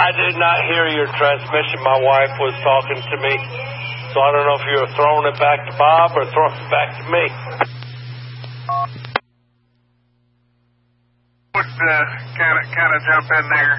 I did not hear your transmission. My wife was talking to me, so I don't know if you were throwing it back to Bob or throwing it back to me. Would kind of jump in there.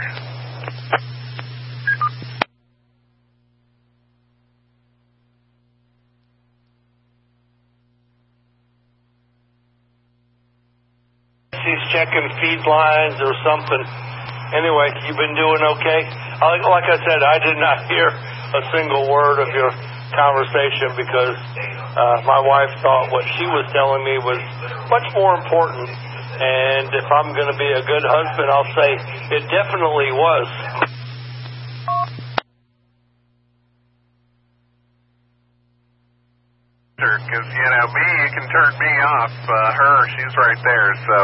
He's checking feed lines or something. Anyway, you've been doing okay? Like I said, I did not hear a single word of your conversation because my wife thought what she was telling me was much more important. And if I'm going to be a good husband, I'll say it definitely was. Because, me, you can turn me off. Her, she's right there, so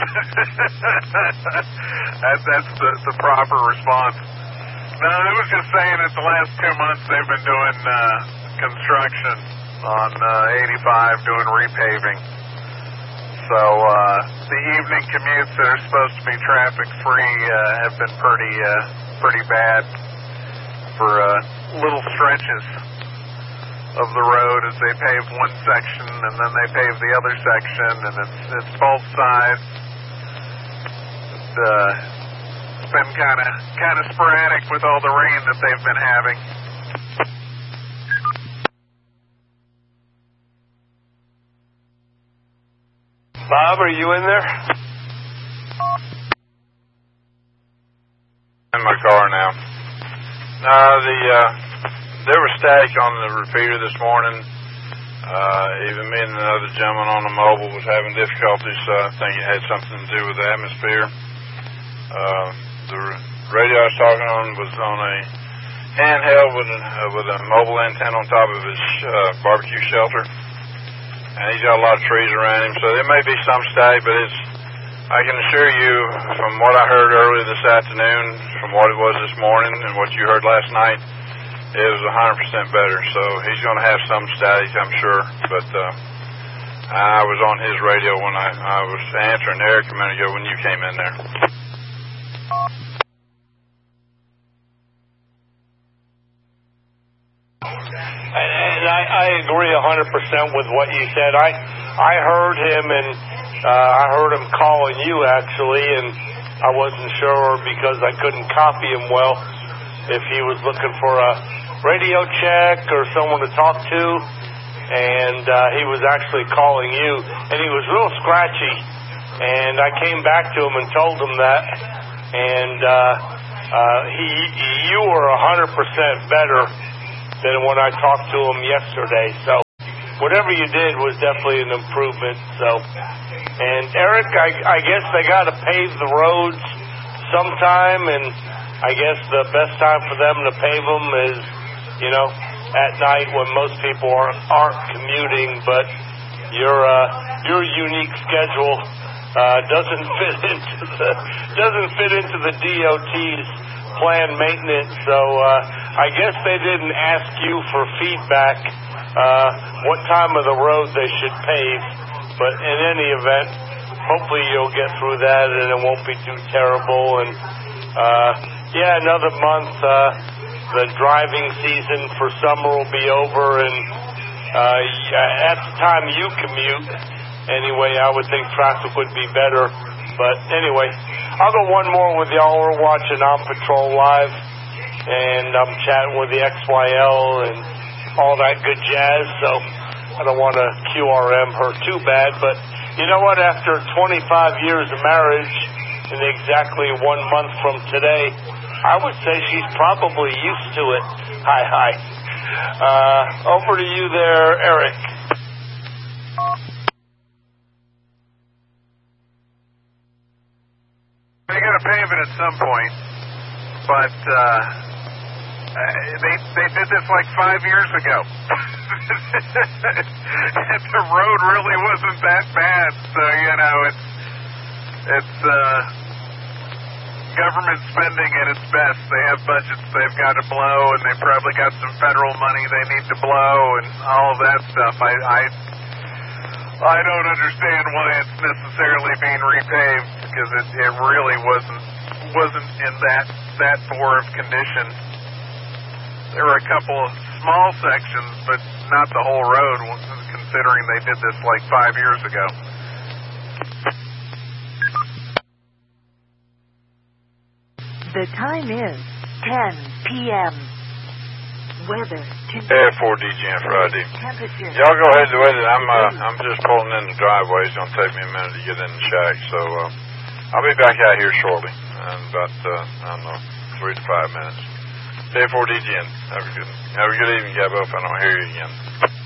that's the proper response. No, I was just saying that the last 2 months they've been doing construction on 85, doing repaving. So the evening commutes that are supposed to be traffic-free have been pretty bad for little stretches of the road as they pave one section and then they pave the other section, and it's both sides. It's been kind of sporadic with all the rain that they've been having. Bob, are you in there? In my car now. There was static on the repeater this morning. Even me and another gentleman on the mobile was having difficulties, so I think it had something to do with the atmosphere. The radio I was talking on was on a handheld with a mobile antenna on top of his barbecue shelter. And he's got a lot of trees around him, so there may be some static, but I can assure you from what I heard earlier this afternoon, from what it was this morning and what you heard last night, it was 100% better. So he's going to have some static, I'm sure, but I was on his radio when I was answering Eric a minute ago when you came in there. And I agree 100% with what you said. I heard him, and I heard him calling you, actually, and I wasn't sure because I couldn't copy him well if he was looking for a radio check or someone to talk to, and he was actually calling you, and he was real scratchy, and I came back to him and told him that, and you were 100% better than when I talked to him yesterday. So whatever you did was definitely an improvement. So, and Eric, I guess they got to pave the roads sometime, and I guess the best time for them to pave them is, at night when most people aren't commuting. But your unique schedule doesn't fit into the DOT's planned maintenance. So I guess they didn't ask you for feedback what time of the road they should pave, but in any event, hopefully you'll get through that and it won't be too terrible. And another month, the driving season for summer will be over, and at the time you commute, anyway, I would think traffic would be better. But anyway, I'll go one more with y'all. We're watching On Patrol Live, and I'm chatting with the XYL and all that good jazz, so I don't want to QRM her too bad. But you know what? After 25 years of marriage and exactly 1 month from today, I would say she's probably used to it. Hi. Over to you there, Eric. They got to pave it at some point, but they did this like 5 years ago. And the road really wasn't that bad, so it's government spending at its best. They have budgets they've got to blow, and they probably got some federal money they need to blow, and all of that stuff. I don't understand why it's necessarily being repaved, because it really wasn't in that poor of condition. There were a couple of small sections, but not the whole road, considering they did this like 5 years ago. The time is 10 p.m. Weather. Air 4DGN Friday. Temperature. Y'all go ahead and wait. I'm just pulling in the driveway. It's going to take me a minute to get in the shack, so I'll be back out here shortly in about, 3 to 5 minutes. Air 4DGN. Have a good evening, Gabbo, if I don't hear you again.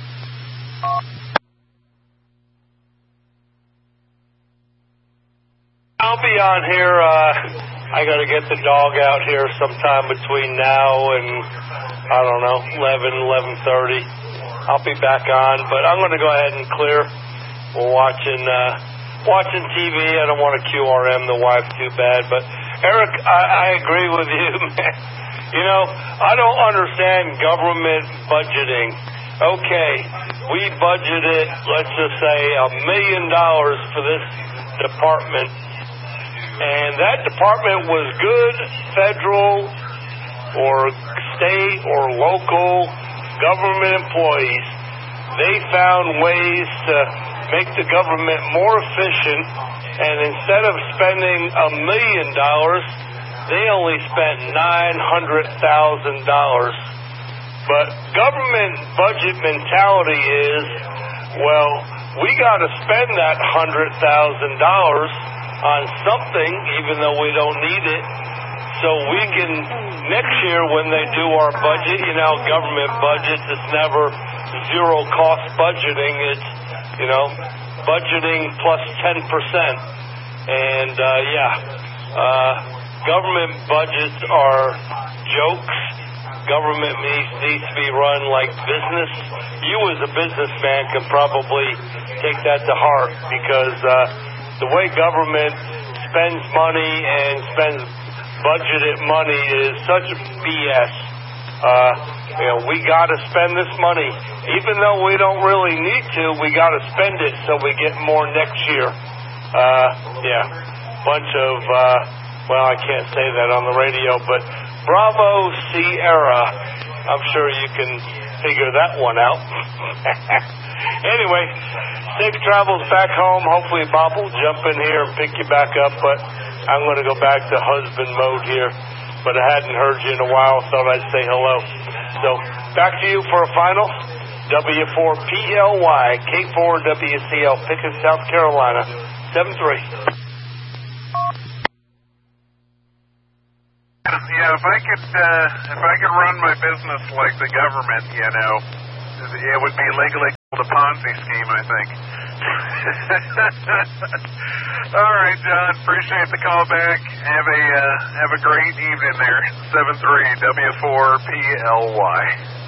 I'll be on here. I got to get the dog out here sometime between now and, I don't know, 11:30. I'll be back on, but I'm going to go ahead and clear. We're watching TV. I don't want to QRM the wife too bad, but Eric, I agree with you, man. You know, I don't understand government budgeting. Okay, we budgeted, let's just say, $1 million for this department. And that department was good federal or state or local government employees. They found ways to make the government more efficient, and instead of spending $1 million, they only spent $900,000. But government budget mentality is, well, we got to spend that $100,000 on something, even though we don't need it, so we can, next year when they do our budget, you know, government budgets, it's never zero cost budgeting, it's, you know, budgeting plus 10%. And, government budgets are jokes. Government needs to be run like business. You as a businessman can probably take that to heart, because, the way government spends money and spends budgeted money is such BS. You know, we got to spend this money. Even though we don't really need to, we got to spend it so we get more next year. Bunch of, well, I can't say that on the radio, but Bravo Sierra. I'm sure you can figure that one out. Anyway, safe travels back home. Hopefully Bob will jump in here and pick you back up, but I'm going to go back to husband mode here. But I hadn't heard you in a while, thought I'd say hello. So, back to you for a final. W4PLY, K4WCL, Pickens, South Carolina, 7-3. Yeah, if I could run my business like the government, you know, it would be legally called a Ponzi scheme, I think. All right, John. Appreciate the call back. Have a great evening there. 7-3 W4PLY.